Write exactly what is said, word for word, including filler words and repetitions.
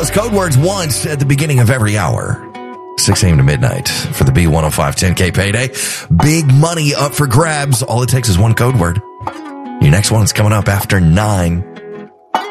Those code words once at the beginning of every hour. six a.m. to midnight for the B one oh five ten K payday. Big money up for grabs. All it takes is one code word. Your next one's coming up after nine.